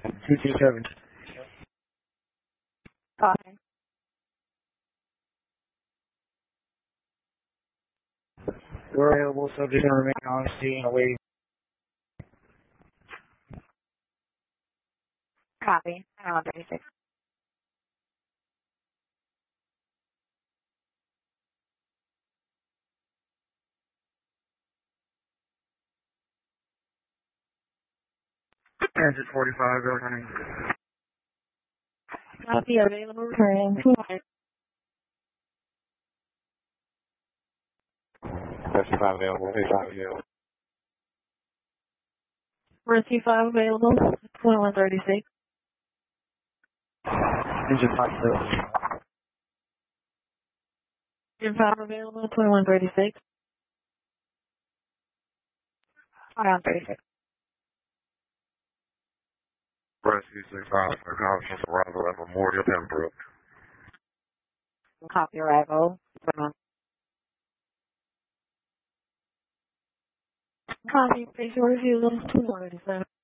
227. Copy. We're available, subject to remain on scene, awaiting. Copy. 36. Transit 45, returning. Copy. Available. Returning. 55 available. 55 available. Rescue 5 available. 2136. Engine 5, Engine 5 available. 2136. Ion 36. Rescue 65 for conference arrival at Memorial Pembroke. Copy. Arrival. Copy. Patient refusal. 2137.